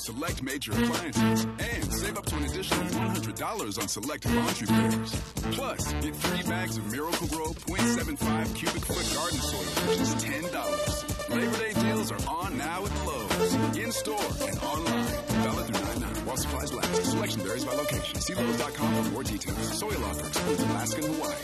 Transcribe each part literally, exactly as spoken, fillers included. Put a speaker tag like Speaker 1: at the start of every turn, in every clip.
Speaker 1: select major appliances. And save up to an additional one hundred dollars on select laundry pairs. Plus, get three bags of Miracle Grow point seven five cubic foot garden soil for just ten dollars. Labor Day deals are on now at Lowe's. In-store and online. Valid through nine nine while supplies last. Selection varies by location. See Lowe's dot com for more details. Soil offer excludes Alaska and Hawaii.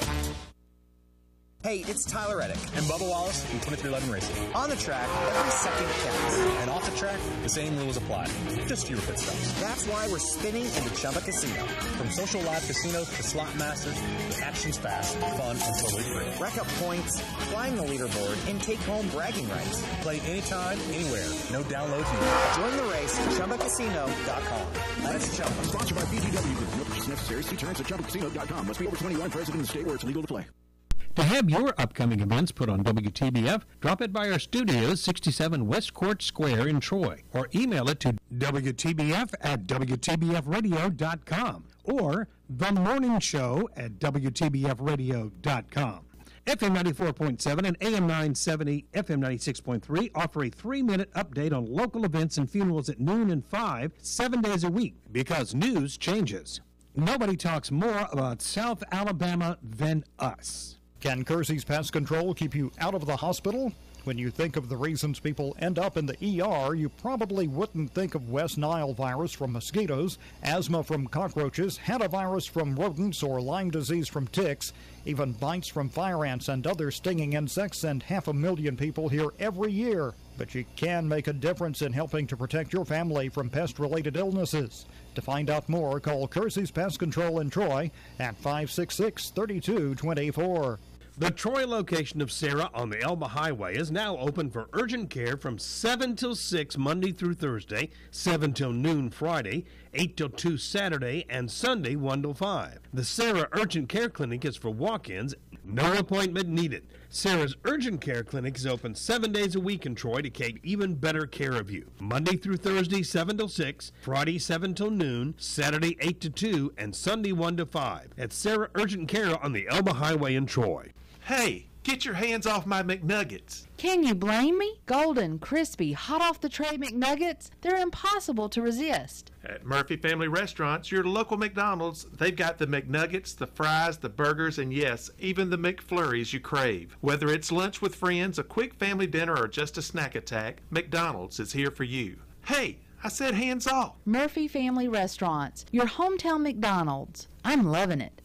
Speaker 2: Hey, it's Tyler Reddick.
Speaker 3: And Bubba Wallace from twenty-three eleven Racing.
Speaker 2: On the track, every second counts.
Speaker 3: And off the track, the same rules apply. Just fewer pit stops.
Speaker 2: That's why we're spinning in the Chumba Casino.
Speaker 3: From social live casinos to slot masters, the action's fast, fun, and totally free.
Speaker 2: Rack up points, climb the leaderboard, and take home bragging rights.
Speaker 3: Play anytime, anywhere. No downloads needed.
Speaker 2: Join the race at Chumba Casino dot com. That's Chumba.
Speaker 4: Sponsored by B G W Group. No purchase necessary. See terms at Chumba Casino dot com. Must be over twenty-one. Present in the state where it's legal to play.
Speaker 5: To have your upcoming events put on W T B F, drop it by our studios, sixty-seven West Court Square in Troy, or email it to W T B F at W T B F radio dot com or The Morning Show at W T B F radio dot com. F M ninety-four point seven and A M nine seventy, F M ninety-six point three offer a three-minute update on local events and funerals at noon and five, seven days a week, because news changes. Nobody talks more about South Alabama than us.
Speaker 6: Can Kersey's Pest Control keep you out of the hospital? When you think of the reasons people end up in the E R, you probably wouldn't think of West Nile virus from mosquitoes, asthma from cockroaches, hantavirus from rodents, or Lyme disease from ticks, even bites from fire ants and other stinging insects, and half a million people here every year. But you can make a difference in helping to protect your family from pest-related illnesses. To find out more, call Kersey's Pest Control in Troy at five six six, three two two four.
Speaker 5: The Troy location of Sarah on the Elba Highway is now open for urgent care from seven till six Monday through Thursday, seven till noon Friday, eight till two Saturday, and Sunday one till five. The Sarah Urgent Care Clinic is for walk-ins, no appointment needed. Sarah's Urgent Care Clinic is open seven days a week in Troy to take even better care of you. Monday through Thursday, seven till six, Friday, seven till noon, Saturday, eight to two, and Sunday, one to five. At Sarah Urgent Care on the Elba Highway in Troy.
Speaker 7: Hey, get your hands off my McNuggets.
Speaker 8: Can you blame me? Golden, crispy, hot off the tray McNuggets, they're impossible to resist.
Speaker 7: At Murphy Family Restaurants, your local McDonald's, they've got the McNuggets, the fries, the burgers, and yes, even the McFlurries you crave. Whether it's lunch with friends, a quick family dinner, or just a snack attack, McDonald's is here for you. Hey, I said hands off.
Speaker 8: Murphy Family Restaurants, your hometown McDonald's. I'm loving it.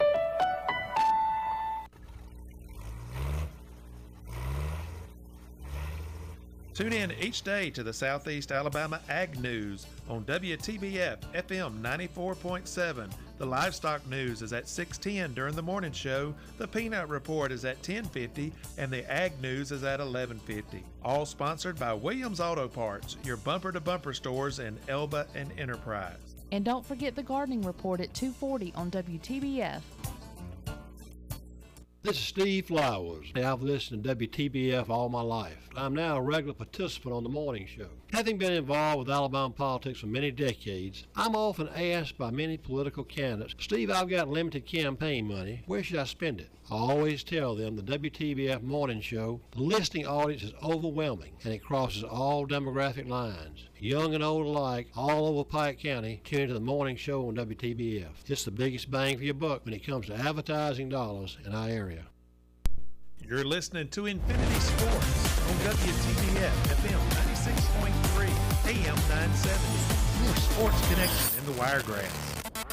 Speaker 7: Tune in each day to the Southeast Alabama Ag News on W T B F F M ninety-four point seven. The Livestock News is at six ten during the morning show, the Peanut Report is at ten fifty, and the Ag News is at eleven fifty. All sponsored by Williams Auto Parts, your bumper-to-bumper stores in Elba and Enterprise.
Speaker 8: And don't forget the Gardening Report at two forty on W T B F.
Speaker 9: This is Steve Flowers. I've listened to W T B F all my life. I'm now a regular participant on the morning show. Having been involved with Alabama politics for many decades, I'm often asked by many political candidates, Steve, I've got limited campaign money. Where should I spend it? I always tell them the W T B F morning show, the listening audience is overwhelming, and it crosses all demographic lines. Young and old alike, all over Pike County, tune into the morning show on W T B F. It's the biggest bang for your buck when it comes to advertising dollars in our area.
Speaker 7: You're listening to Infinity Sports on W T B F F M ninety-six point three, A M nine seventy. Your sports connection in the Wiregrass.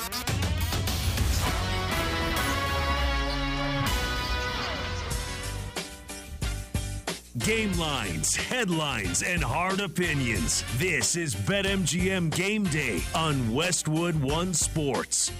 Speaker 10: Game lines, headlines, and hard opinions. This is BetMGM Game Day on Westwood One Sports.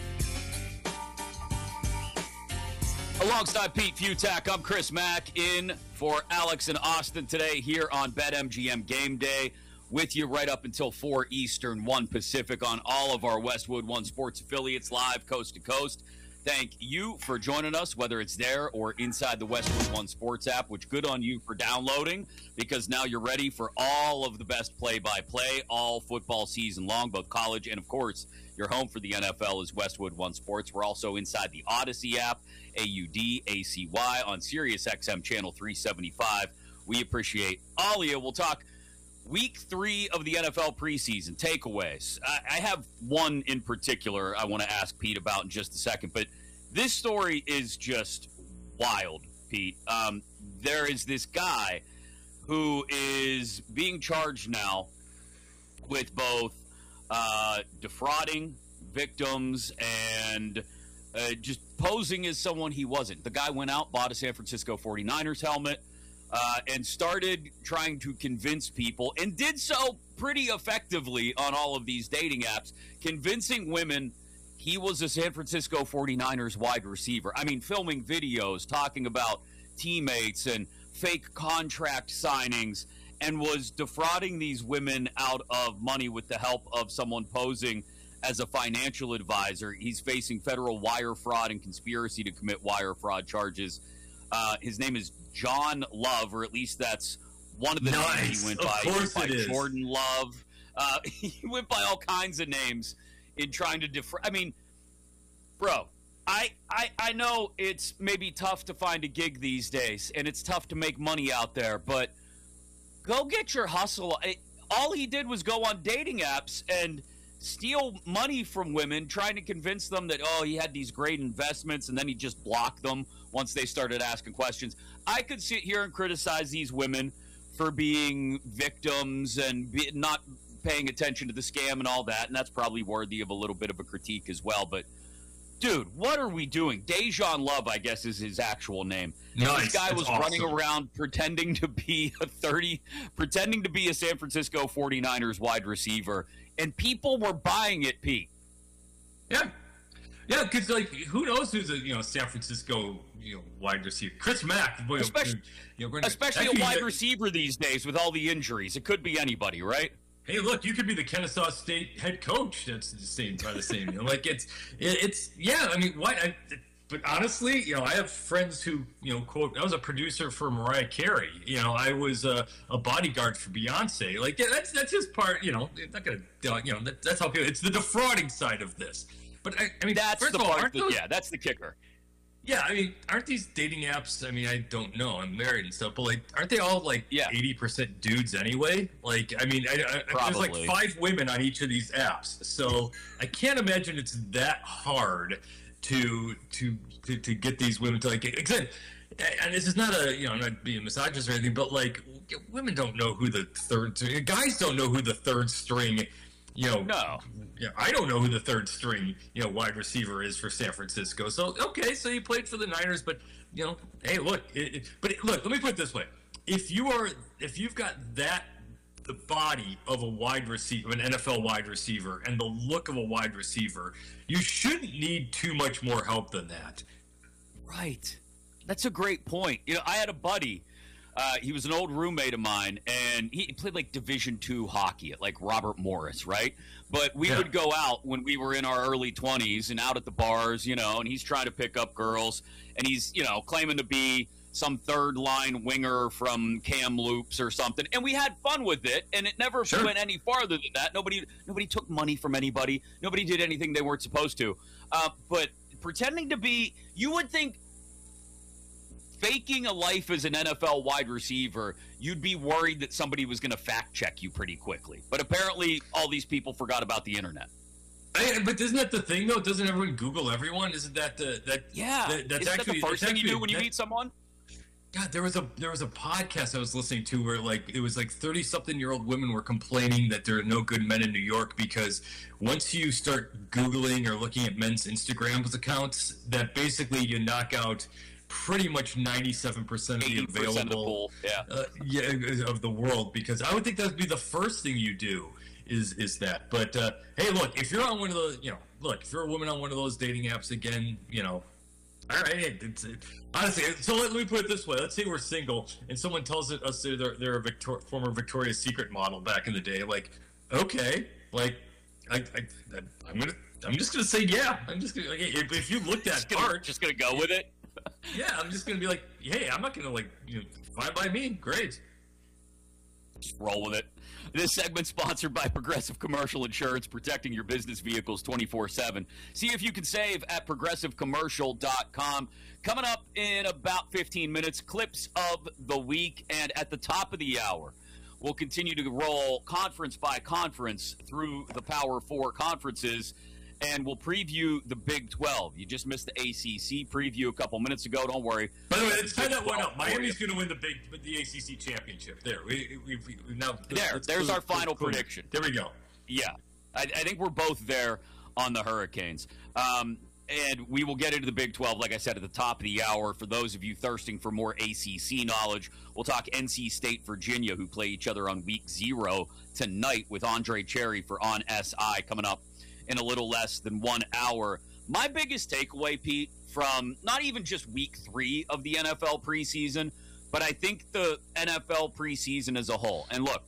Speaker 11: Alongside Pete Futak, I'm Chris Mack in for Alex and Austin today here on BetMGM Game Day. With you right up until four Eastern, one Pacific on all of our Westwood One Sports affiliates live coast to coast. Thank you for joining us, whether it's there or inside the Westwood One Sports app, which good on you for downloading, because now you're ready for all of the best play-by-play all football season long, both college and, of course, your home for the N F L is Westwood One Sports. We're also inside the Odyssey app, A U D A C Y, on Sirius X M Channel three seventy-five. We appreciate all of you. We'll talk Week three of the N F L preseason, takeaways. I, I have one in particular I want to ask Pete about in just a second, but this story is just wild, Pete. Um, there is this guy who is being charged now with both uh, defrauding victims and uh, just posing as someone he wasn't. The guy went out, bought a San Francisco forty-niners helmet, uh, and started trying to convince people, and did so pretty effectively on all of these dating apps, convincing women he was a San Francisco forty-niners wide receiver. I mean, filming videos, talking about teammates and fake contract signings, and was defrauding these women out of money with the help of someone posing as a financial advisor. He's facing federal wire fraud and conspiracy to commit wire fraud charges. Uh, his name is John Love, or at least that's one of the
Speaker 12: nice.
Speaker 11: names he went
Speaker 12: of
Speaker 11: by. He
Speaker 12: course
Speaker 11: went by
Speaker 12: it is.
Speaker 11: Jordan Love. Uh, he went by all kinds of names in trying to defraud. I mean, bro, I, I I know it's maybe tough to find a gig these days, and it's tough to make money out there, but go get your hustle. I, all he did was go on dating apps and steal money from women, trying to convince them that, oh, he had these great investments, and then he just blocked them once they started asking questions. I could sit here and criticize these women for being victims and be, not paying attention to the scam and all that, and that's probably worthy of a little bit of a critique as well. But, dude, what are we doing? Dejan Love, I guess, is his actual name.
Speaker 12: Nice.
Speaker 11: This guy
Speaker 12: That's
Speaker 11: was
Speaker 12: awesome.
Speaker 11: running around pretending to be a thirty, pretending to be a San Francisco forty-niners wide receiver, and people were buying it, Pete.
Speaker 12: Yeah. Yeah, because, like, who knows who's a, you know, San Francisco, you know, wide receiver. Chris Mack. Boy,
Speaker 11: Especially,
Speaker 12: you know,
Speaker 11: especially
Speaker 12: actually,
Speaker 11: a wide
Speaker 12: uh,
Speaker 11: receiver these days with all the injuries. It could be anybody, right?
Speaker 12: Hey, look, you could be the Kennesaw State head coach. That's the same by the same. You know, like it's, it, it's, yeah. I mean, why? I, but honestly, you know, I have friends who, you know, quote, I was a producer for Mariah Carey. You know, I was a, a bodyguard for Beyonce. Like, yeah, that's that's his part. You know, it's not gonna, you know, that, that's how people. It's the defrauding side of this. But I, I mean,
Speaker 11: That's
Speaker 12: first
Speaker 11: the
Speaker 12: of all,
Speaker 11: part.
Speaker 12: aren't
Speaker 11: That,
Speaker 12: those,
Speaker 11: yeah, that's the kicker.
Speaker 12: Yeah, I mean, aren't these dating apps? I mean, I don't know. I'm married and stuff, but like, aren't they all like eighty percent dudes anyway? Like, I mean, I, I, there's like five women on each of these apps, so I can't imagine it's that hard to to to, to get these women to like. Except, and this is not a, you know, I'm not being misogynist or anything, but like, women don't know who the third, guys don't know who the third string. You know,
Speaker 11: no.
Speaker 12: Yeah, I don't know who the third string, you know, wide receiver is for San Francisco. So okay, so you played for the Niners, but you know, hey, look, it, it, but it, look, let me put it this way: if you are, if you've got that, the body of a wide receiver, an N F L wide receiver, and the look of a wide receiver, you shouldn't need too much more help than that.
Speaker 11: Right. That's a great point. You know, I had a buddy. Uh, he was an old roommate of mine, and he played like Division two hockey at like Robert Morris, right? But we
Speaker 12: Yeah.
Speaker 11: would go out when we were in our early twenties and out at the bars, you know, and he's trying to pick up girls, and he's, you know, claiming to be some third line winger from Kamloops or something, and we had fun with it, and it never
Speaker 12: Sure.
Speaker 11: went any farther than that. Nobody, nobody took money from anybody. Nobody did anything they weren't supposed to. Uh, but pretending to be, you would think, faking a life as an N F L wide receiver, you'd be worried that somebody was going to fact check you pretty quickly. But apparently, all these people forgot about the internet.
Speaker 12: I, but isn't that the thing, though? Doesn't everyone Google everyone? Isn't that the that?
Speaker 11: Yeah,
Speaker 12: that, that's
Speaker 11: isn't
Speaker 12: actually
Speaker 11: that the first
Speaker 12: that's
Speaker 11: thing you
Speaker 12: actually-
Speaker 11: do when you
Speaker 12: that-
Speaker 11: meet someone?
Speaker 12: God, there was a there was a podcast I was listening to where like it was like thirty something year old women were complaining that there are no good men in New York because once you start Googling or looking at men's Instagrams accounts, that basically you knock out pretty much ninety-seven percent of the
Speaker 11: eighty percent of the
Speaker 12: available
Speaker 11: pool, yeah.
Speaker 12: uh, yeah of the world, because I would think that would be the first thing you do is is that. But uh, hey, look, if you're on one of those, you know, look, if you're a woman on one of those dating apps again, you know. All right, it's, it, honestly, so let, let me put it this way. Let's say we're single, and someone tells us they're, they're a Victor, former Victoria's Secret model back in the day. Like, okay, like, I, I, I'm gonna, I'm just gonna say yeah. I'm just gonna, like, if, if you look that
Speaker 11: Just gonna,
Speaker 12: part,
Speaker 11: just gonna go with it.
Speaker 12: yeah, I'm just gonna be like, hey, I'm not gonna like, you know, fine by me, great.
Speaker 11: Just roll with it. This segment's sponsored by Progressive Commercial Insurance, protecting your business vehicles twenty-four seven. See if you can save at progressive commercial dot com. Coming up in about fifteen minutes, clips of the week, and at the top of the hour, we'll continue to roll conference by conference through the Power Four conferences, and we'll preview the Big twelve. You just missed the A C C preview a couple minutes ago. Don't worry.
Speaker 12: By the way, it's kind of went up. Miami's going to win the big, the A C C championship. There, we, we, we now
Speaker 11: there. There's our final prediction.
Speaker 12: There we go.
Speaker 11: Yeah, I, I think we're both there on the Hurricanes. Um, and we will get into the Big twelve, like I said, at the top of the hour. For those of you thirsting for more A C C knowledge, we'll talk N C State, Virginia, who play each other on week zero tonight with Andre Cherry for On S I coming up in a little less than one hour. My biggest takeaway, Pete, from not even just week three of the N F L preseason, but I think the N F L preseason as a whole. And look,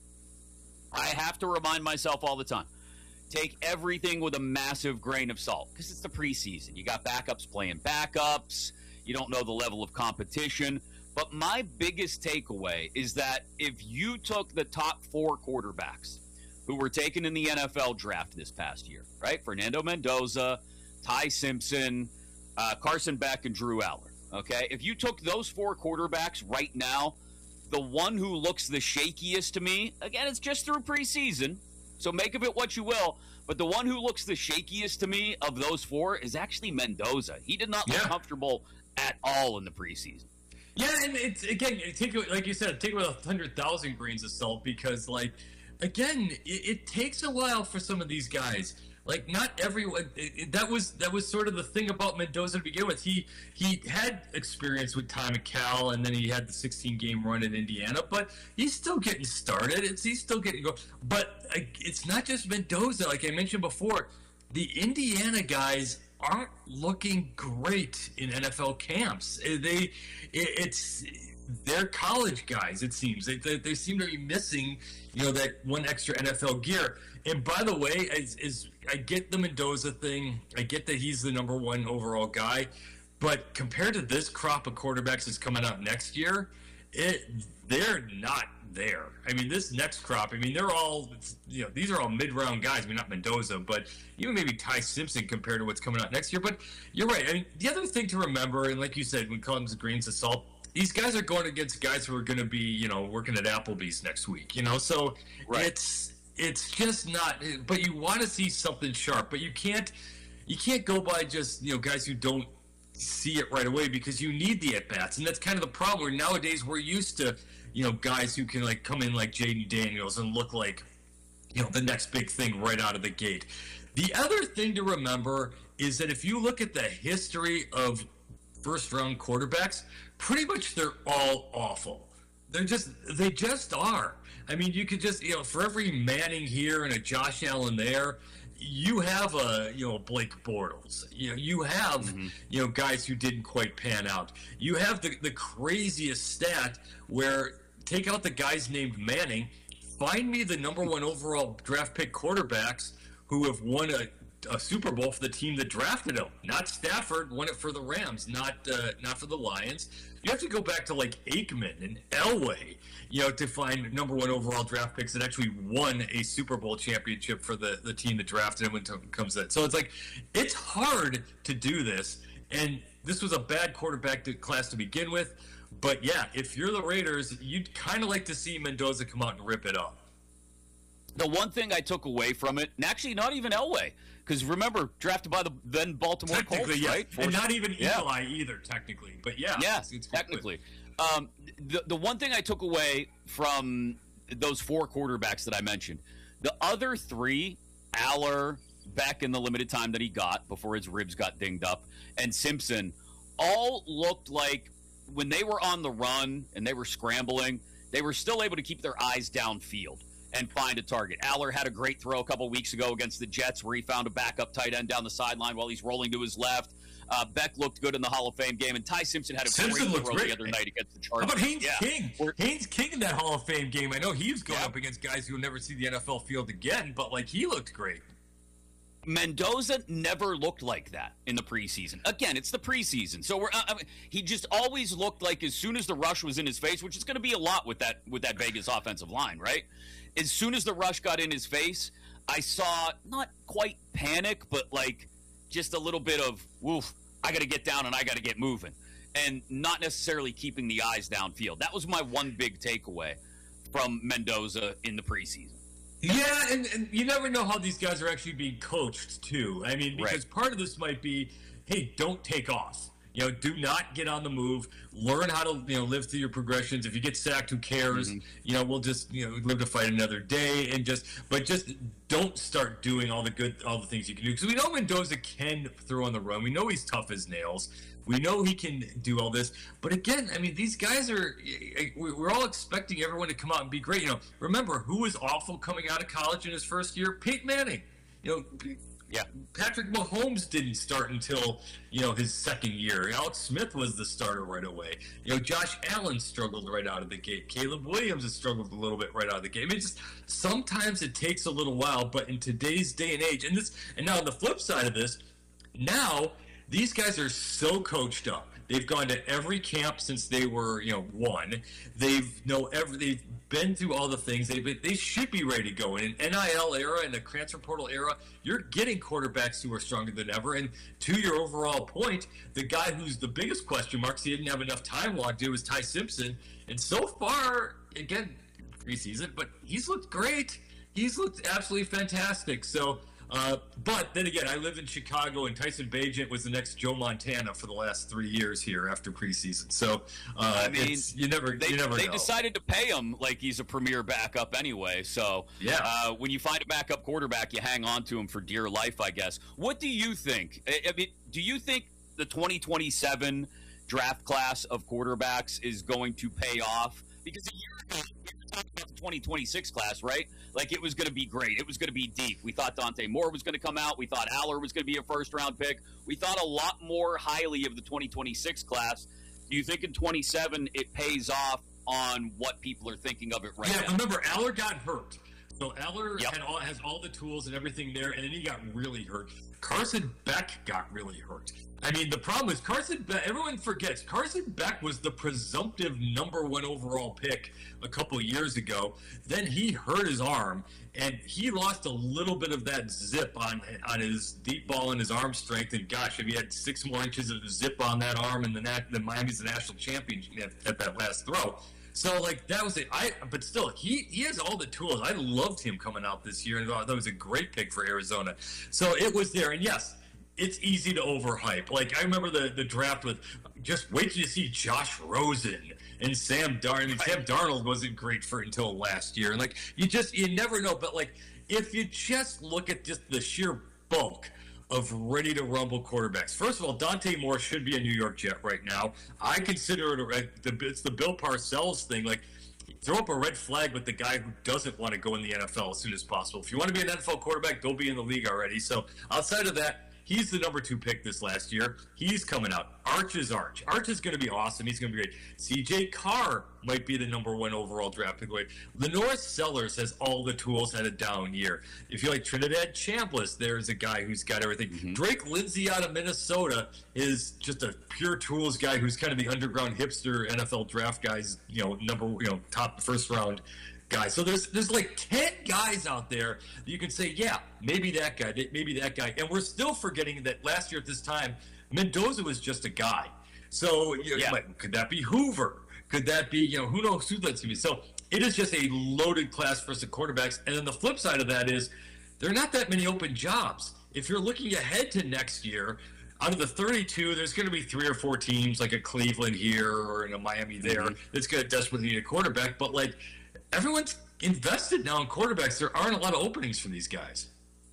Speaker 11: I have to remind myself all the time, take everything with a massive grain of salt because it's the preseason. You got backups playing backups. You don't know the level of competition. But my biggest takeaway is that if you took the top four quarterbacks who were taken in the N F L draft this past year, right? Fernando Mendoza, Ty Simpson, uh, Carson Beck, and Drew Aller, okay? If you took those four quarterbacks right now, the one who looks the shakiest to me, again, it's just through preseason, so make of it what you will, but the one who looks the shakiest to me of those four is actually Mendoza. He did not look yeah. comfortable at all in the preseason.
Speaker 12: Yeah, and it's, again, take it, like you said, take it with one hundred thousand grains of salt because, like, again, it, it takes a while for some of these guys. Like, not everyone. It, it, that was that was sort of the thing about Mendoza to begin with. He he had experience with Ty McCall, and then he had the sixteen game run in Indiana. But he's still getting started. It's he's still getting go. But uh, it's not just Mendoza. Like I mentioned before, the Indiana guys aren't looking great in N F L camps. They it, it's they're college guys. It seems they, they they seem to be missing, you know, that one extra N F L gear. And by the way, is, is I get the Mendoza thing. I get that he's the number one overall guy. But compared to this crop of quarterbacks that's coming out next year, it they're not there. I mean, this next crop, I mean, they're all, you know, these are all mid-round guys. I mean, not Mendoza, but even maybe Ty Simpson compared to what's coming out next year. But you're right. I mean, the other thing to remember, and like you said, when it comes to grains of salt, these guys are going against guys who are going to be, you know, working at Applebee's next week, you know? So right. it's it's just not, but you want to see something sharp, but you can't, you can't go by just, you know, guys who don't see it right away because you need the at-bats. And that's kind of the problem where nowadays we're used to, you know, guys who can, like, come in like Jaden Daniels and look like, you know, the next big thing right out of the gate. The other thing to remember is that if you look at the history of first-round quarterbacks, pretty much they're all awful. They're just, they just are. I mean, you could just, you know, for every Manning here and a Josh Allen there, you have a, you know, Blake Bortles. You know, you have, mm-hmm. you know, guys who didn't quite pan out. You have the, the craziest stat where, take out the guys named Manning, find me the number one overall draft pick quarterbacks who have won a, a Super Bowl for the team that drafted him. Not Stafford, won it for the Rams, not uh, not for the Lions. You have to go back to like Aikman and Elway, you know, to find number one overall draft picks that actually won a Super Bowl championship for the, the team that drafted him when it comes to that. So it's like, it's hard to do this. And this was a bad quarterback class to begin with. But yeah, if you're the Raiders, you'd kind of like to see Mendoza come out and rip it up.
Speaker 11: The one thing I took away from it, and actually not even Elway, because remember, drafted by the then Baltimore Colts,
Speaker 12: yes.
Speaker 11: right?
Speaker 12: And not even yeah. Eli either, technically. But yeah.
Speaker 11: Yeah,
Speaker 12: it's, it's
Speaker 11: technically. Um, the, the one thing I took away from those four quarterbacks that I mentioned, the other three, Aller, Beck in the limited time that he got before his ribs got dinged up, and Simpson, all looked like when they were on the run and they were scrambling, they were still able to keep their eyes downfield and find a target. Aller had a great throw a couple weeks ago against the Jets where he found a backup tight end down the sideline while he's rolling to his left. Uh, Beck looked good in the Hall of Fame game, and Ty Simpson had a
Speaker 12: Simpson
Speaker 11: great throw
Speaker 12: great.
Speaker 11: the other night against the Chargers.
Speaker 12: How about Haynes
Speaker 11: yeah.
Speaker 12: King? We're, Haynes King in that Hall of Fame game. I know he was going yeah. up against guys who will never see the N F L field again, but, like, he looked great.
Speaker 11: Mendoza never looked like that in the preseason. Again, it's the preseason, so we're. I mean, he just always looked like as soon as the rush was in his face, which is going to be a lot with that with that Vegas offensive line, right? As soon as the rush got in his face, I saw not quite panic, but like just a little bit of woof. I got to get down and I got to get moving, and not necessarily keeping the eyes downfield. That was my one big takeaway from Mendoza in the preseason.
Speaker 12: Yeah, and, and you never know how these guys are actually being coached, too. I mean, because
Speaker 11: right.
Speaker 12: part of this might be, hey, don't take off. You know, do not get on the move. Learn how to, you know, live through your progressions. If you get sacked, who cares? Mm-hmm. You know, we'll just, you know, live to fight another day. And just, but just don't start doing all the good, all the things you can do. Because we know Mendoza can throw on the run. We know he's tough as nails. We know he can do all this. But again, I mean, these guys are, we're all expecting everyone to come out and be great. You know, remember, who was awful coming out of college in his first year? Peyton Manning. You know,
Speaker 11: yeah.
Speaker 12: Patrick Mahomes didn't start until, you know, his second year. Alex Smith was the starter right away. You know, Josh Allen struggled right out of the gate. Caleb Williams has struggled a little bit right out of the gate. I mean, just sometimes it takes a little while, but in today's day and age, and this, and now on the flip side of this, now these guys are so coached up. They've gone to every camp since they were, you know, one. They've know every. They've been through all the things. They they should be ready to go. In an N I L era and a transfer portal era, you're getting quarterbacks who are stronger than ever. And to your overall point, the guy who's the biggest question marks, he didn't have enough time logged in, was Ty Simpson. And so far, again, preseason, but he's looked great. He's looked absolutely fantastic. So. Uh, but then again, I live in Chicago, and Tyson Bagent was the next Joe Montana for the last three years here after preseason. So uh,
Speaker 11: I mean,
Speaker 12: it's, you never,
Speaker 11: they,
Speaker 12: you never
Speaker 11: they
Speaker 12: know.
Speaker 11: decided to pay him like he's a premier backup anyway. So
Speaker 12: yeah,
Speaker 11: uh, when you find a backup quarterback, you hang on to him for dear life, I guess. What do you think? I, I mean, do you think the twenty twenty-seven draft class of quarterbacks is going to pay off? Because a year ago, we were talking about the twenty twenty-six class, right? Like, it was going to be great. It was going to be deep. We thought Dante Moore was going to come out. We thought Aller was going to be a first-round pick. We thought a lot more highly of the twenty twenty-six class. Do you think in twenty-seven it pays off on what people are thinking of it right
Speaker 12: yeah,
Speaker 11: now?
Speaker 12: Yeah, remember, Aller got hurt. So Aller
Speaker 11: yep.
Speaker 12: had all, has all the tools and everything there, and then he got really hurt. Carson Beck got really hurt. I mean, the problem is Carson Beck, everyone forgets, Carson Beck was the presumptive number one overall pick a couple years ago. Then he hurt his arm, and he lost a little bit of that zip on on his deep ball and his arm strength. And gosh, if he had six more inches of zip on that arm, and the, the Miami's the national champion at, at that last throw. So, like, that was it. I, but still, he, he has all the tools. I loved him coming out this year, and I thought it was a great pick for Arizona. So it was there. And, yes, it's easy to overhype. Like, I remember the, the draft with, just wait till you see Josh Rosen and Sam Darnold. I mean, Sam Darnold wasn't great for until last year. And, like, you just, you never know. But, like, if you just look at just the sheer bulk of ready-to-rumble quarterbacks. First of all, Dante Moore should be a New York Jet right now. I consider it a, it's the Bill Parcells thing. Like, throw up a red flag with the guy who doesn't want to go in the N F L as soon as possible. If you want to be an N F L quarterback, go be in the league already. So outside of that, he's the number two pick this last year. He's coming out. Arch is Arch. Arch is going to be awesome. He's going to be great. C J Carr might be the number one overall draft pick. Lenore Sellers has all the tools, had a down year. If you like Trinidad Chambliss, there's a guy who's got everything. Mm-hmm. Drake Lindsay out of Minnesota is just a pure tools guy who's kind of the underground hipster N F L draft guys, you know, number, you know, top first round guy. So there's there's like ten guys out there that you can say, yeah, maybe that guy, maybe that guy. And we're still forgetting that last year at this time, Mendoza was just a guy. So you know,
Speaker 11: yeah.
Speaker 12: like, could that be Hoover? Could that be, you know, who knows who that's going to be? So it is just a loaded class for some quarterbacks. And then the flip side of that is there are not that many open jobs. If you're looking ahead to next year, out of the thirty-two, there's going to be three or four teams like a Cleveland here or in a Miami there mm-hmm. that's going to desperately need a quarterback. But, like, everyone's invested now in quarterbacks. There aren't a lot of openings for these guys.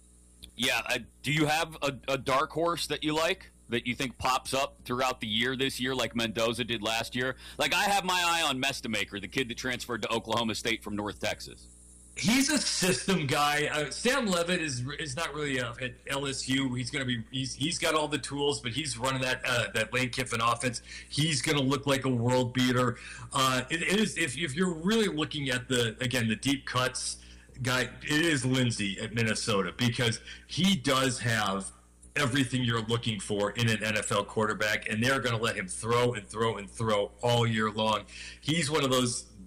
Speaker 11: Yeah. Uh, do you have a, a dark horse that you like, that you think pops up throughout the year this year like Mendoza did last yeast? Like, I have my eye on Mestamaker, the kid that transferred to Oklahoma State from North Texas.
Speaker 12: He's a system guy. Uh, Sam Levitt is is not really uh, at L S U. He's going to be he's he's got all the tools, but he's running that uh, that Lane Kiffin offense. He's going to look like a world beater. Uh, it, it is if if you're really looking at the again the deep cuts guy, it is Lindsay at Minnesota, because he does have everything you're looking for in an N F L quarterback, and they're going to let him throw and throw and throw all year long. He's one of those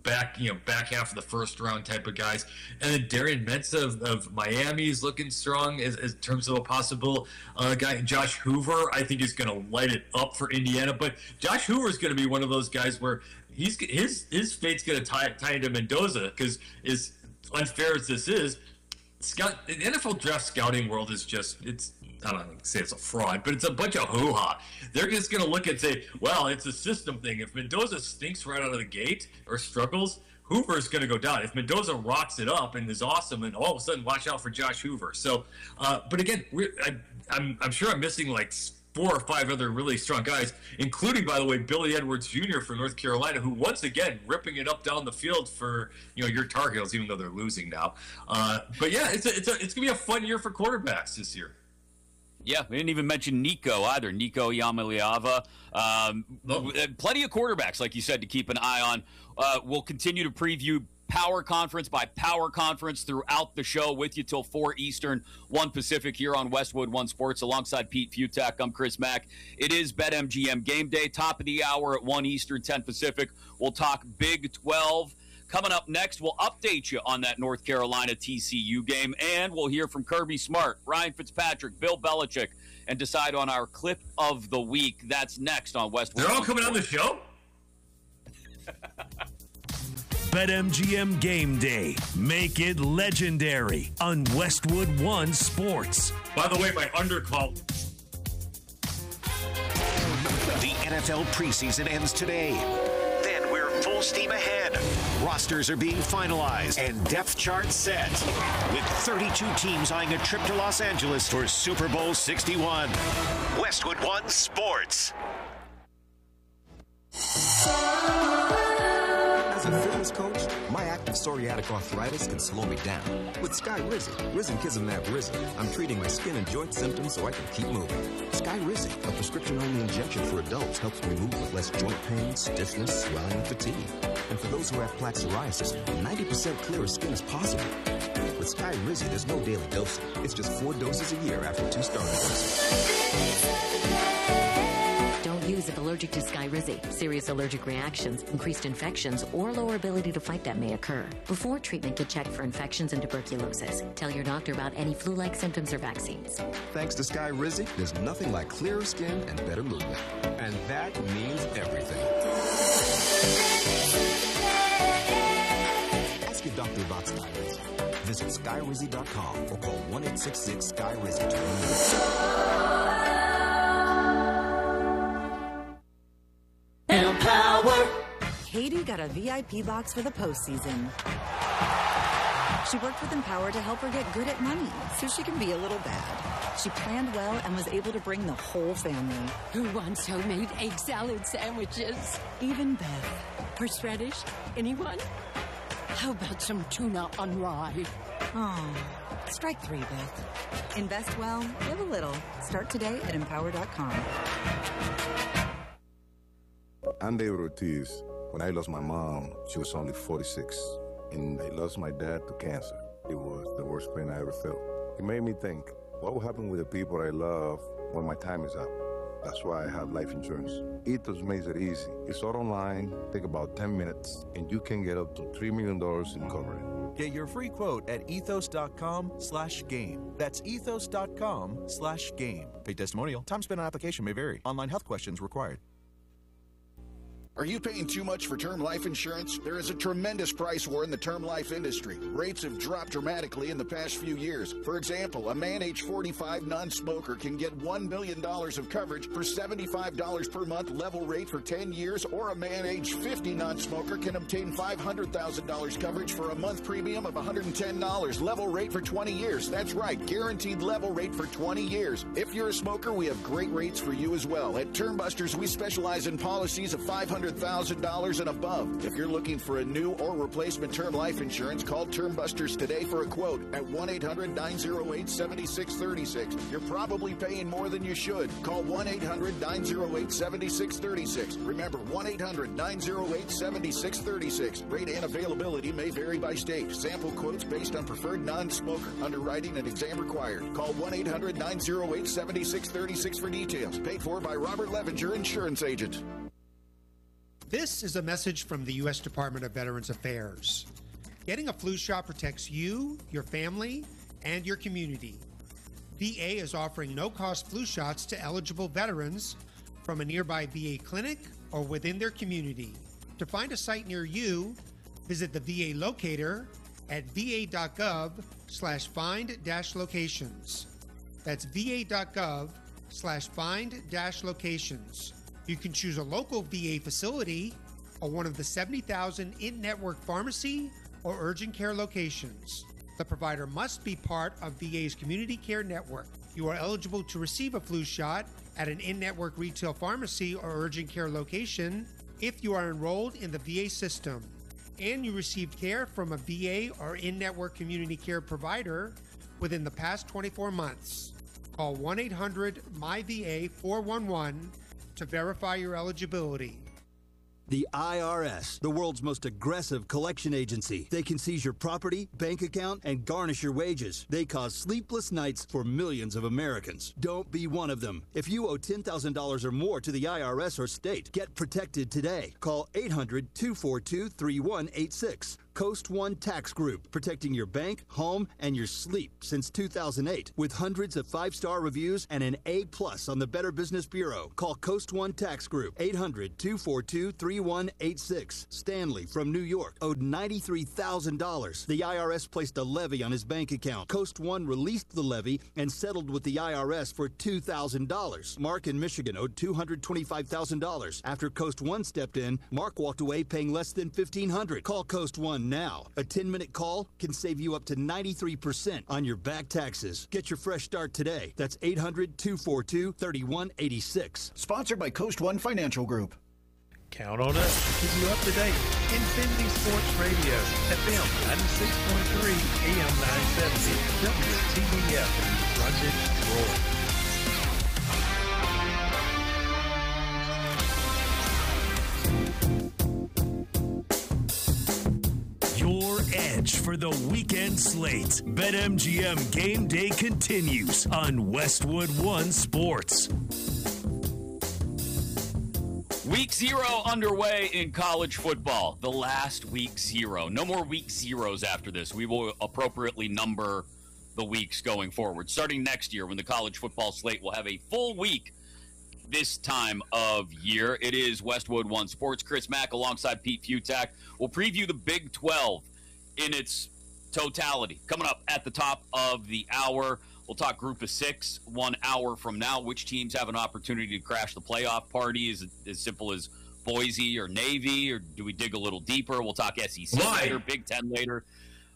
Speaker 12: back, you know, back half of the first round type of guys. And then Darian Mensah of, of Miami is looking strong as, as in terms of a possible uh, guy. Josh Hoover, I think, is going to light it up for Indiana. But Josh Hoover is going to be one of those guys where he's his his fate's going to tie tie into Mendoza, because as unfair as this is, scout the N F L draft scouting world is just it's. I don't want to say it's a fraud, but it's a bunch of hoo-ha. They're just going to look and say, well, it's a system thing. If Mendoza stinks right out of the gate or struggles, Hoover's going to go down. If Mendoza rocks it up and is awesome, and all of a sudden watch out for Josh Hoover. So, uh, but again, we're, I, I'm, I'm sure I'm missing like four or five other really strong guys, including, by the way, Billy Edwards Junior from North Carolina, who once again ripping it up down the field for, you know, your Tar Heels, even though they're losing now. Uh, but yeah, it's a, it's a, it's going to be a fun year for quarterbacks this year.
Speaker 11: Yeah, we didn't even mention Nico either. Nico Iamaleava. Um, nope. Plenty of quarterbacks, like you said, to keep an eye on. Uh, we'll continue to preview Power Conference by Power Conference throughout the show with you till four Eastern, one Pacific here on Westwood One Sports alongside Pete Futak. I'm Chris Mack. It is BetMGM Game Day, top of the hour at one Eastern, ten Pacific. We'll talk Big twelve. Coming up next, we'll update you on that North Carolina T C U game, and we'll hear from Kirby Smart, Ryan Fitzpatrick, Bill Belichick, and decide on our clip of the week. That's next on Westwood.
Speaker 12: They're all coming on the show?
Speaker 10: BetMGM Game Day. Make it legendary on Westwood One Sports.
Speaker 12: By the way, my undercall.
Speaker 13: The N F L preseason ends today. Then we're full steam ahead. Rosters are being finalized and depth charts set. With thirty-two teams eyeing a trip to Los Angeles for Super Bowl sixty-one. Westwood One Sports.
Speaker 14: As a fitness coach, my active psoriatic arthritis can slow me down. With Skyrizi, Risankizumab Rizin, I'm treating my skin and joint symptoms so I can keep moving. Skyrizi, a prescription-only injection for adults, helps me move with less joint pain, stiffness, swelling, and fatigue. And for those who have plaque psoriasis, ninety percent clearer skin is possible. With Skyrizi, there's no daily dosing. It's just four doses a year after two starting doses.
Speaker 15: Don't use if allergic to Skyrizi. Serious allergic reactions, increased infections, or lower ability to fight them may occur. Before treatment, get checked for infections and tuberculosis. Tell your doctor about any flu-like symptoms or vaccines.
Speaker 14: Thanks to Skyrizi, there's nothing like clearer skin and better movement. And that means everything. Ask your doctor about Skyrizi. Visit Skyrizi dot com or call one eight six six Sky Rizi to
Speaker 16: Empower. Katie got a V I P box for the postseason. She worked with Empower to help her get good at money so she can be a little bad. She planned well and was able to bring the whole family.
Speaker 17: Who wants homemade egg salad sandwiches?
Speaker 16: Even Beth.
Speaker 17: Horseradish? Anyone? How about some tuna on rye?
Speaker 16: Oh, strike three, Beth. Invest well, live a little. Start today at empower dot com.
Speaker 18: I'm David Ortiz. When I lost my mom, she was only forty-six. And I lost my dad to cancer. It was the worst pain I ever felt. It made me think, what will happen with the people I love when my time is up? That's why I have life insurance. Ethos makes it easy. It's all online, take about ten minutes, and you can get up to three million dollars in coverage.
Speaker 19: Get your free quote at ethos dot com slash game. That's ethos dot com slash game. Paid testimonial. Time spent on application may vary. Online health questions required.
Speaker 20: Are you paying too much for term life insurance? There is a tremendous price war in the term life industry. Rates have dropped dramatically in the past few years. For example, a man age forty-five non-smoker can get one million dollars of coverage for seventy-five dollars per month level rate for ten years, or a man age fifty non-smoker can obtain five hundred thousand dollars coverage for a month premium of one hundred ten dollars level rate for twenty years. That's right, guaranteed level rate for twenty years. If you're a smoker, we have great rates for you as well. At Term Busters, we specialize in policies of five hundred thousand dollars and above. If you're looking for a new or replacement term life insurance, call Term Busters today for a quote at one eight hundred nine oh eight seven six three six. You're probably paying more than you should. Call one eight hundred nine oh eight seven six three six. Remember, one eight hundred nine oh eight seven six three six. Rate and availability may vary by state. Sample quotes based on preferred non-smoker. Underwriting and exam required. Call one eight hundred nine oh eight seven six three six for details. Paid for by Robert Levinger, Insurance Agent.
Speaker 21: This is a message from the U S Department of Veterans Affairs. Getting a flu shot protects you, your family, and your community. V A is offering no-cost flu shots to eligible veterans from a nearby V A clinic or within their community. To find a site near you, visit the V A locator at va.gov slash find dash locations. That's va.gov slash find dash locations. You can choose a local V A facility or one of the seventy thousand in-network pharmacy or urgent care locations. The provider must be part of V A's community care network. You are eligible to receive a flu shot at an in-network retail pharmacy or urgent care location if you are enrolled in the V A system and you received care from a V A or in-network community care provider within the past twenty-four months. Call one eight hundred M Y V A four one one to verify your eligibility.
Speaker 22: The I R S, the world's most aggressive collection agency. They can seize your property, bank account, and garnish your wages. They cause sleepless nights for millions of Americans. Don't be one of them. If you owe ten thousand dollars or more to the I R S or state, get protected today. Call eight hundred two four two three one eight six. Coast One Tax Group, protecting your bank, home, and your sleep since two thousand eight. With hundreds of five-star reviews and an A plus on the Better Business Bureau. Call Coast One Tax Group, eight hundred two four two three one eight six. Stanley from New York owed ninety-three thousand dollars. The I R S placed a levy on his bank account. Coast One released the levy and settled with the I R S for two thousand dollars. Mark in Michigan owed two hundred twenty-five thousand dollars. After Coast One stepped in, Mark walked away paying less than fifteen hundred dollars. Call Coast One now. A ten-minute call can save you up to ninety-three percent on your back taxes. Get your fresh start today. That's eight hundred two four two three one eight six.
Speaker 4: Sponsored by Coast One Financial Group.
Speaker 7: Count on us to keep you up to date. Infinity Sports Radio, F M ninety-six point three, A M nine seventy, W T B F in Brunswick, Troy.
Speaker 10: Your edge for the weekend slate. BetMGM Game Day continues on Westwood One Sports.
Speaker 11: Week zero underway in college football. The last week zero. No more week zeros after this. We will appropriately number the weeks going forward. Starting next year when the college football slate will have a full week this time of year. It is Westwood One Sports. Chris Mack alongside Pete Futak will preview the Big twelve in its totality. Coming up at the top of the hour, we'll talk Group of Six one hour from now. Which teams have an opportunity to crash the playoff party? Is it as simple as Boise or Navy, or do we dig a little deeper? We'll talk S E C Why? later, Big Ten later.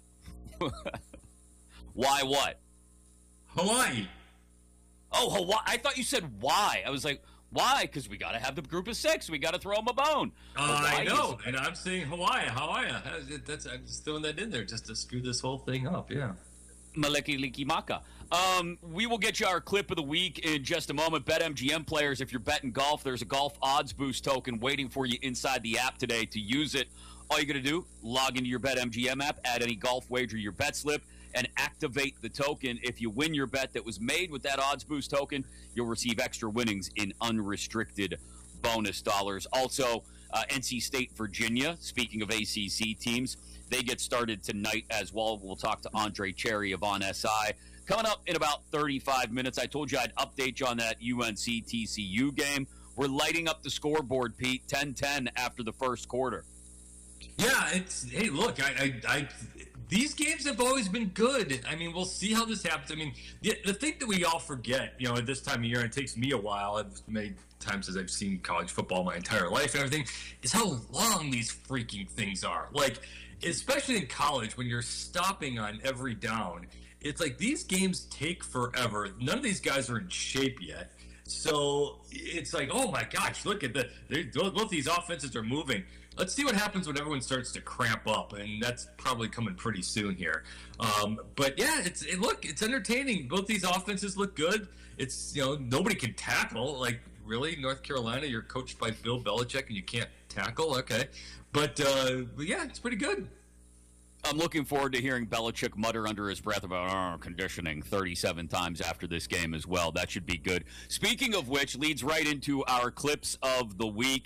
Speaker 11: Why what?
Speaker 12: Hawaii.
Speaker 11: Oh, Hawaii. I thought you said why. I was like, why? Because we got to have the Group of Six. We got to throw them a bone.
Speaker 12: Uh, I know, and I'm saying Hawaii. Hawaii. That's, I'm just throwing that in there just to screw this whole thing up, yeah.
Speaker 11: Maliki Liki Maka. Um, we will get you our clip of the week in just a moment. BetMGM players, if you're betting golf, there's a golf odds boost token waiting for you inside the app today to use it. All you got to do, log into your BetMGM app, add any golf wager your bet slip, and activate the token. If you win your bet that was made with that odds boost token, you'll receive extra winnings in unrestricted bonus dollars. Also, uh, N C State, Virginia, speaking of A C C teams, they get started tonight as well. We'll talk to Andre Cherry of On S I. Coming up in about thirty-five minutes, I told you I'd update you on that U N C T C U game. We're lighting up the scoreboard, Pete, ten ten after the first quarter.
Speaker 12: Yeah, it's, hey, look, I, I, I these games have always been good. I mean, we'll see how this happens. I mean, the, the thing that we all forget, you know, at this time of year, and it takes me a while, as many times as I've seen college football my entire life and everything, is how long these freaking things are. Like, especially in college, when you're stopping on every down, it's like these games take forever. None of these guys are in shape yet. So it's like, oh my gosh, look at the, both these offenses are moving. Let's see what happens when everyone starts to cramp up, and that's probably coming pretty soon here. Um, but yeah, it's it, look, it's entertaining. Both these offenses look good. It's, you know, nobody can tackle. Like, really, North Carolina, you're coached by Bill Belichick and you can't tackle? Okay, but, uh, but yeah, it's pretty good.
Speaker 11: I'm looking forward to hearing Belichick mutter under his breath about oh, conditioning thirty-seven times after this game as well. That should be good. Speaking of which, leads right into our clips of the week.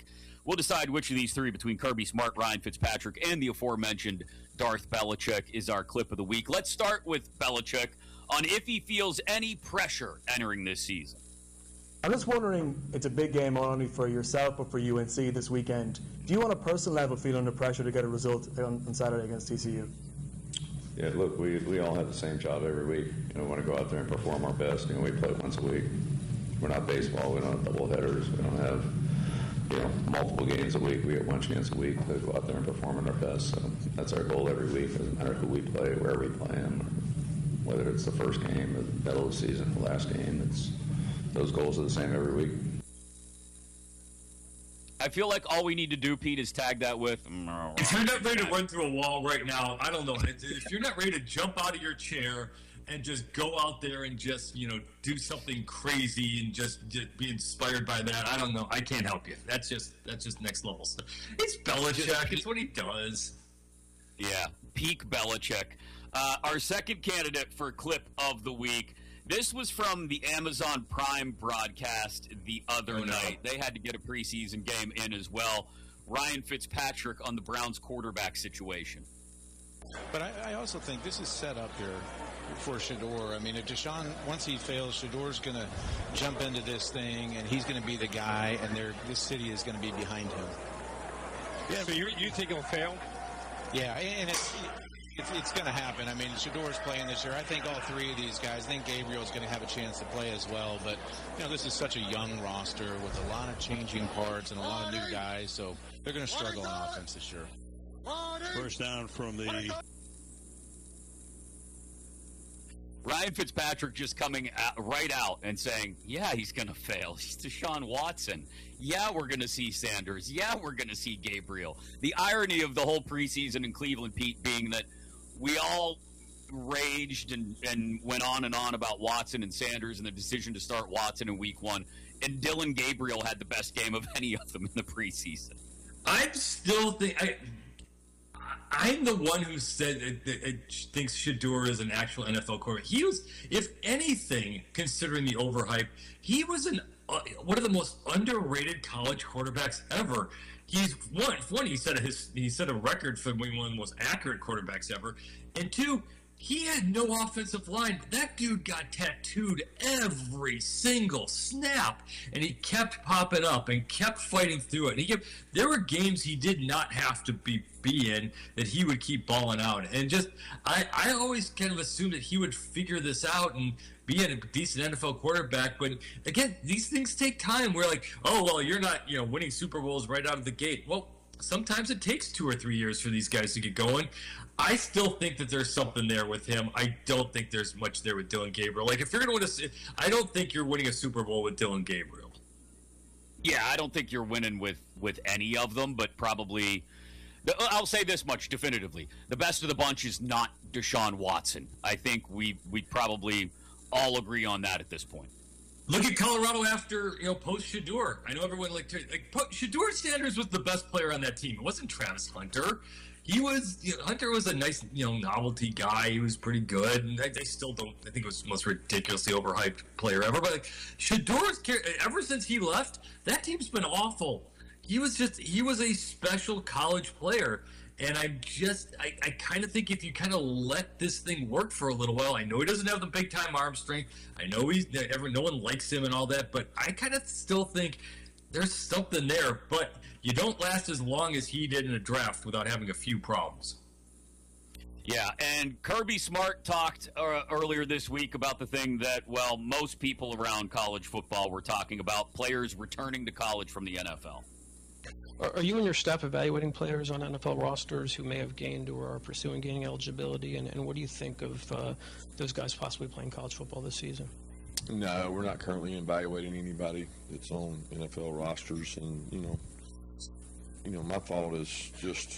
Speaker 11: We'll decide which of these three, between Kirby Smart, Ryan Fitzpatrick, and the aforementioned Darth Belichick, is our clip of the week. Let's start with Belichick on if he feels any pressure entering this season.
Speaker 1: I'm just wondering, it's a big game not only for yourself but for U N C this weekend. Do you on a personal level feel under pressure to get a result on, on Saturday against T C U?
Speaker 3: Yeah, look, we, we all have the same job every week. You know, we want to go out there and perform our best. You know, we play once a week. We're not baseball. We don't have double headers. We don't have, you know, multiple games a week. We have one chance a week to go out there and perform at our best. So that's our goal every week. Doesn't matter who we play, where we play them, whether it's the first game, the middle of the season, the last game. It's those goals are the same every week.
Speaker 11: I feel like all we need to do, Pete, is tag that with.
Speaker 12: If you're not ready to run through a wall right now, I don't know. If you're not ready to jump out of your chair and just go out there and just, you know, do something crazy and just, just be inspired by that, I don't know. I can't help you. That's just that's just next level stuff. It's Belichick. It's what he does.
Speaker 11: Yeah, peak Belichick. Uh, our second candidate for clip of the week. This was from the Amazon Prime broadcast the other oh, night. No. They had to get a preseason game in as well. Ryan Fitzpatrick on the Browns quarterback situation.
Speaker 23: But I, I also think this is set up here for Shedeur. I mean, if Deshaun, once he fails, Shedeur's going to jump into this thing, and he's going to be the guy, and this city is going to be behind him.
Speaker 24: Yeah, so you, you think he'll fail?
Speaker 23: Yeah, and it's... It's, it's going to happen. I mean, Shedeur's playing this year. I think all three of these guys, I think Gabriel's going to have a chance to play as well. But, you know, this is such a young roster with a lot of changing parts and a lot of new guys. So they're going to struggle on offense this year.
Speaker 24: First down from the...
Speaker 11: Ryan Fitzpatrick just coming out, right out and saying, yeah, he's going to fail. He's Deshaun Watson. Yeah, we're going to see Sanders. Yeah, we're going to see Gabriel. The irony of the whole preseason in Cleveland, Pete, being that we all raged and, and went on and on about Watson and Sanders and the decision to start Watson in week one, and Dillon Gabriel had the best game of any of them in the preseason.
Speaker 12: I still think... I, I'm the one who said it, it, it thinks Shedeur is an actual N F L quarterback. He was, if anything, considering the overhype, he was an uh, one of the most underrated college quarterbacks ever. He's one, one he set a his he set a record for being one of the most accurate quarterbacks ever, and two, he had no offensive line. That dude got tattooed every single snap, and he kept popping up and kept fighting through it. And he kept, there were games he did not have to be, be in that he would keep balling out. And just, I, I always kind of assumed that he would figure this out and be a decent N F L quarterback. But again, these things take time. We're like, oh, well, you're not, you know, winning Super Bowls right out of the gate. Well, sometimes it takes two or three years for these guys to get going. I still think that there's something there with him. I don't think there's much there with Dillon Gabriel. Like, if you're going to win a, I don't think you're winning a Super Bowl with Dillon Gabriel.
Speaker 11: Yeah, I don't think you're winning with, with any of them, but probably, I'll say this much definitively. The best of the bunch is not Deshaun Watson. I think we we probably all agree on that at this point.
Speaker 12: Look at Colorado after, you know, post Shedeur. I know everyone like, to, like Shedeur Sanders was the best player on that team. It wasn't Travis Hunter. He was, you know, Hunter was a nice, you know, novelty guy. He was pretty good. And I, I still don't, I think it was the most ridiculously overhyped player ever. But like, Shedeur, ever since he left, that team's been awful. He was just, he was a special college player. And I'm just, I, I kind of think if you kind of let this thing work for a little while, I know he doesn't have the big time arm strength. I know he's, everyone, no one likes him and all that. But I kind of still think there's something there. But you don't last as long as he did in a draft without having a few problems.
Speaker 11: Yeah, and Kirby Smart talked uh, earlier this week about the thing that, well, most people around college football were talking about, players returning to college from the N F L.
Speaker 25: Are you and your staff evaluating players on N F L rosters who may have gained or are pursuing gaining eligibility, and, and what do you think of uh, those guys possibly playing college football this season?
Speaker 26: No, we're not currently evaluating anybody that's on N F L rosters, and, you know, you know, my thought is just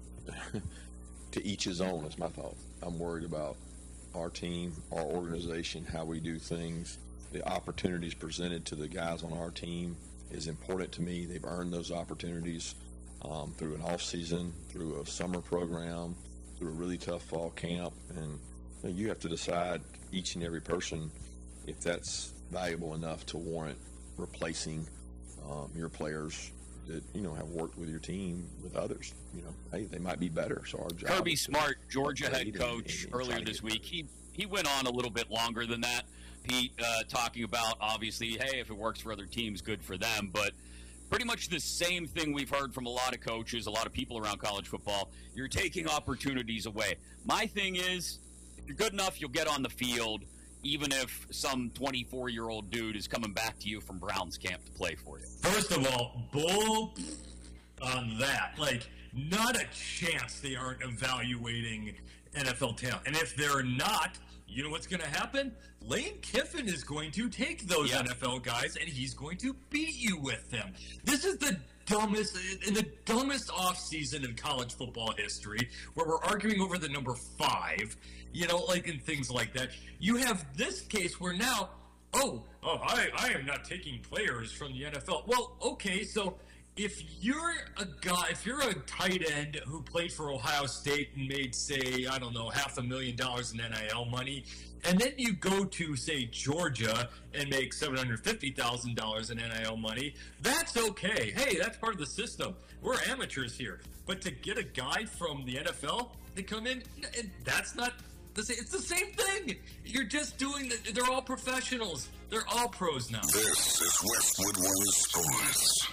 Speaker 26: to each his own. It's my thought. I'm worried about our team, our organization, how we do things. The opportunities presented to the guys on our team is important to me. They've earned those opportunities um, through an off season, through a summer program, through a really tough fall camp, and you know, you have to decide, each and every person, if that's valuable enough to warrant replacing um, your players that, you know, have worked with your team with others. You know, hey, they might be better. So our job.
Speaker 11: Kirby Smart, Georgia head coach, earlier this week, he he went on a little bit longer than that. Pete, uh, talking about, obviously, hey, if it works for other teams, good for them. But pretty much the same thing we've heard from a lot of coaches, a lot of people around college football. You're taking opportunities away. My thing is, if you're good enough, you'll get on the field, even if some twenty-four-year-old dude is coming back to you from Browns camp to play for you.
Speaker 12: First of all, bull on that. Like, not a chance they aren't evaluating N F L talent. And if they're not, you know what's going to happen? Lane Kiffin is going to take those yeah. N F L guys, and he's going to beat you with them. This is the dumbest, in the dumbest offseason in college football history, where we're arguing over the number five, you know, like, and things like that. You have this case where now, oh, oh, I, I am not taking players from the N F L. Well, okay, so if you're a guy, if you're a tight end who played for Ohio State and made, say, I don't know, half a million dollars in N I L money, and then you go to, say, Georgia and make seven hundred fifty thousand dollars in N I L money, that's okay. Hey, that's part of the system. We're amateurs here. But to get a guy from the N F L to come in, that's not the same. It's the same thing. You're just doing the, they're all professionals. They're all pros now.
Speaker 2: This is Westwood One Sports.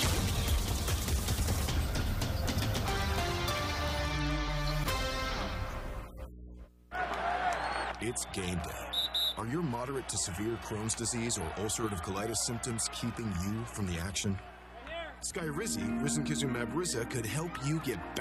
Speaker 5: It's game day. Are your moderate to severe Crohn's disease or ulcerative colitis symptoms keeping you from the action? Skyrizi, risankizumab Riza, could help you get back